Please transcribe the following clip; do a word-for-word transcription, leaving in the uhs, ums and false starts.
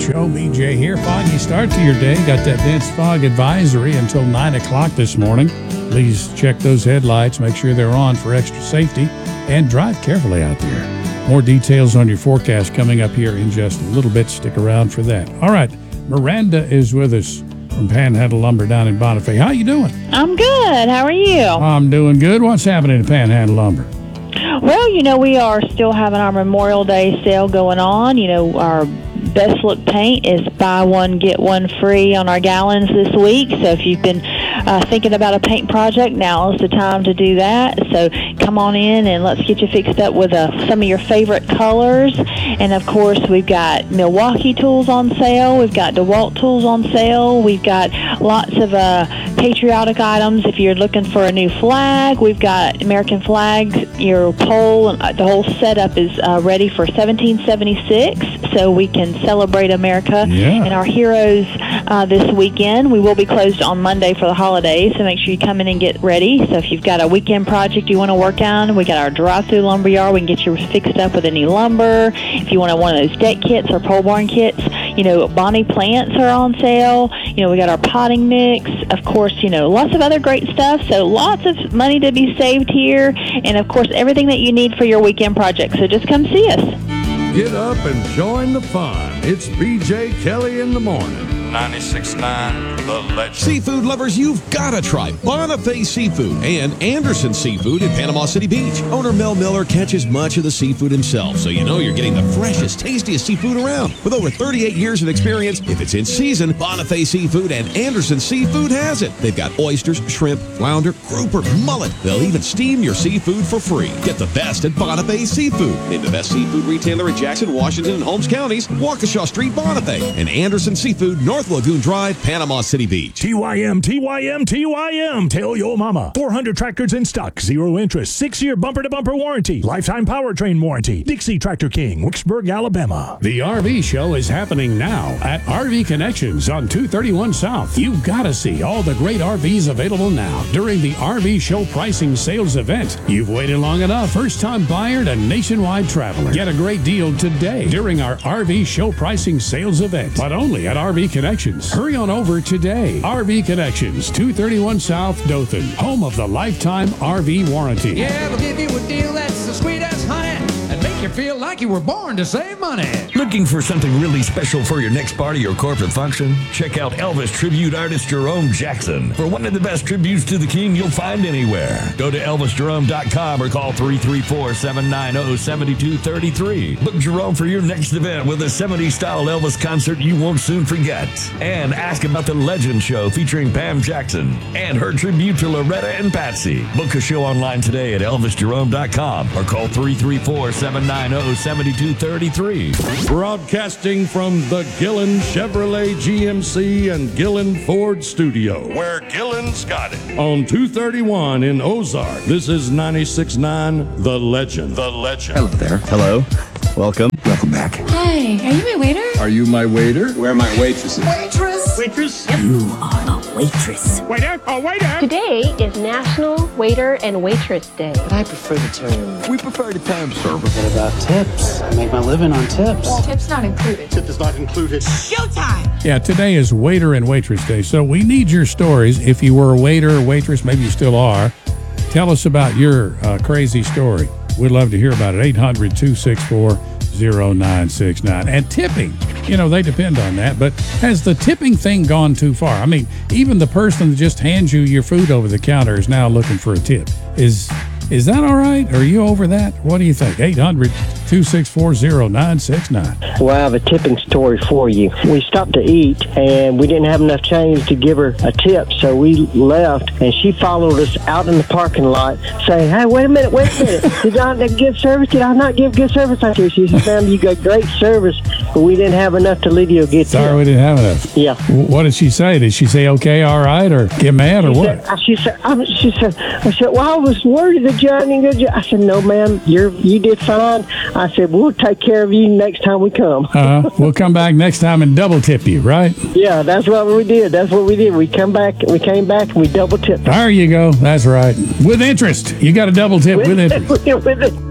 Show. B J here. Foggy start to your day. Got that dense fog advisory until nine o'clock this morning. Please check those headlights. Make sure they're on for extra safety. And drive carefully out there. More details on your forecast coming up here in just a little bit. Stick around for that. All right. Miranda is with us from Panhandle Lumber down in Bonifay. How you doing? I'm good. How are you? I'm doing good. What's happening at Panhandle Lumber? Well, you know, we are still having our Memorial Day sale going on. You know, our best look paint is buy one, get one free on our gallons this week. So if you've been uh, thinking about a paint project, now is the time to do that. So come on in and let's get you fixed up with uh, some of your favorite colors. And, of course, we've got Milwaukee tools on sale. We've got DeWalt tools on sale. We've got lots of uh, patriotic items. If you're looking for a new flag, we've got American flags. Your pole and the whole setup is uh, ready for seventeen seventy-six, so we can celebrate America yeah. and our heroes uh, this weekend. We will be closed on Monday for the holidays, so make sure you come in and get ready. So if you've got a weekend project you want to work on, we got our drive-through lumber yard. We can get you fixed up with any lumber. If you want one of those deck kits or pole barn kits, you know, Bonnie plants are on sale. You know, we got our potting mix. Of course, you know, lots of other great stuff. So lots of money to be saved here. And, of course, everything that you need for your weekend project. So just come see us. Get up and join the fun. It's B J Kelly in the morning. ninety-six point nine The Legend. Seafood lovers, you've got to try Bonifay Seafood and Anderson Seafood in Panama City Beach. Owner Mel Miller catches much of the seafood himself, so you know you're getting the freshest, tastiest seafood around. With over thirty-eight years of experience, if it's in season, Bonifay Seafood and Anderson Seafood has it. They've got oysters, shrimp, flounder, grouper, mullet. They'll even steam your seafood for free. Get the best at Bonifay Seafood. Named the best seafood retailer in Jackson, Washington, and Holmes counties, Waukesha Street, Bonifay. And Anderson Seafood, North Lagoon Drive, Panama City Beach. T Y M, T Y M, T Y M. Tell your mama. four hundred tractors in stock. Zero interest. Six-year bumper-to-bumper warranty. Lifetime powertrain warranty. Dixie Tractor King, Wicksburg, Alabama. The R V show is happening now at R V Connections on two thirty-one South. You've got to see all the great R Vs available now during the R V show pricing sales event. You've waited long enough. First-time buyer to nationwide traveler. Get a great deal today during our R V show pricing sales event, but only at R V Connections. Hurry on over today. R V Connections, two thirty-one South Dothan, home of the lifetime R V warranty. Yeah, they'll give you a deal that's the sweet as honey and make you feel like you were born to save money. Looking for something really special for your next party or corporate function? Check out Elvis tribute artist Jerome Jackson for one of the best tributes to the king you'll find anywhere. Go to elvis jerome dot com or call three three four, seven nine zero, seven two three three. Book Jerome for your next event with a seventies-style Elvis concert you won't soon forget. And ask about the Legend Show featuring Pam Jackson and her tribute to Loretta and Patsy. Book a show online today at elvis jerome dot com or call three three four, seven nine zero, seven two three three. Broadcasting from the Gillen Chevrolet G M C and Gillen Ford Studio. Where Gillen's got it. On two thirty-one in Ozark. This is ninety-six point nine The Legend. The Legend. Hello there. Hello. Welcome. Welcome back. Hi, are you my waiter? Are you my waiter? Where are my waitresses? Waitress! Waitress? You are a waitress. Waiter! Oh, waiter! Today is National Waiter and Waitress Day. But I prefer the term. We prefer the term service. What about tips? I make my living on tips. Tips not included. Tip is not included. Showtime! Yeah, today is Waiter and Waitress Day, so we need your stories. If you were a waiter or waitress, maybe you still are, tell us about your uh, crazy story. We'd love to hear about it. eight hundred, two six four, zero nine six nine. And tipping, you know, they depend on that. But has the tipping thing gone too far? I mean, even the person that just hands you your food over the counter is now looking for a tip. Is is that all right? Are you over that? What do you think? eight hundred, two six four, zero nine six nine. Well, I have a tipping story for you. We stopped to eat, and we didn't have enough change to give her a tip, so we left, and she followed us out in the parking lot, saying, hey, wait a minute, wait a minute. Did I not give service? Did I not give good service? I said, she said, ma'am, you got great service, but we didn't have enough to leave you a good Sorry, tip. we didn't have enough. Yeah. What did she say? Did she say, okay, all right, or get mad, or She what? said, she said, I, she said, I said, well, I was worried that you hadn't good job. I said, no, ma'am, you're, you did fine. I said, we'll take care of you next time we come. Uh, we'll come back next time and double tip you, right? Yeah, that's what we did. That's what we did. We come back, we came back, and we double tipped. There you go. That's right. With interest. You got a double tip with, with interest. with it.